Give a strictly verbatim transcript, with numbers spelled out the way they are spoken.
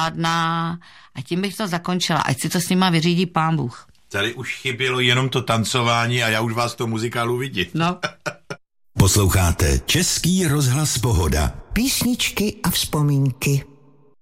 žádná. A tím bych to zakončila, ať si to s nima vyřídí pán Bůh. Tady už chybělo jenom to tancování a já už vás to muzikálu vidím. No. Posloucháte Český rozhlas Pohoda. Písničky a vzpomínky.